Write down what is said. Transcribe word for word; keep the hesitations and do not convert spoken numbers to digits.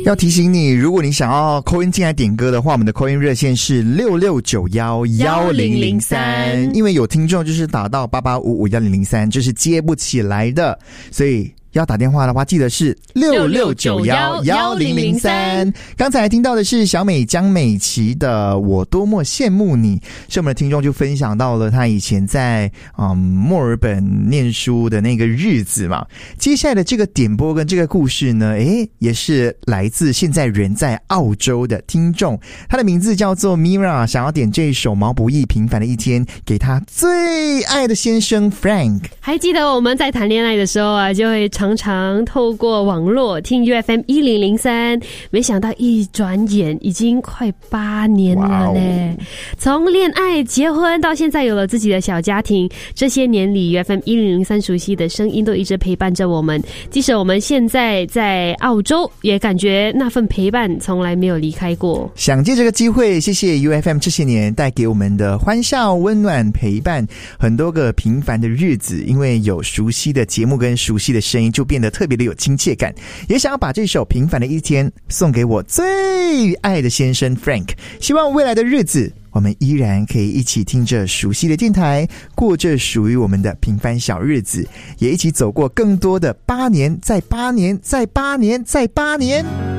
要提醒你，如果你想要 call in 进来点歌的话，我们的 call in 热线是六六九一一零零三，因为有听众就是打到八八五五一零零三，这是接不起来的，所以要打电话的话，记得是六六九一一零零三。刚才听到的是小美江美琪的《我多么羡慕你》，是我们的听众就分享到了他以前在嗯墨尔本念书的那个日子嘛。接下来的这个点播跟这个故事呢，诶，也是来自现在人在澳洲的听众，他的名字叫做 Mira， 想要点这首毛不易《平凡的一天》给他最爱的先生 Frank。 还记得我们在谈恋爱的时候啊，就会常常透过网络听 U F M 一零零三，没想到一转眼已经快八年了呢。从恋爱、结婚到现在有了自己的小家庭，这些年里 U F M 一零零三熟悉的声音都一直陪伴着我们。即使我们现在在澳洲，也感觉那份陪伴从来没有离开过。 想借这个机会，谢谢 U F M 这些年带给我们的欢笑、温暖、陪伴，很多个平凡的日子，因为有熟悉的节目跟熟悉的声音，就变得特别的有亲切感。也想要把这首《平凡的一天》送给我最爱的先生 Frank， 希望未来的日子我们依然可以一起听着熟悉的电台，过着属于我们的平凡小日子，也一起走过更多的八年再八年再八年再八年。